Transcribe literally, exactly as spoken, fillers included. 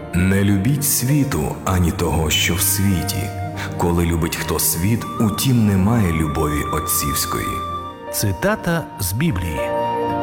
Не любіть світу, ані того, що в світі. Коли любить хто світ, утім немає любові отцівської. Цитата з Біблії.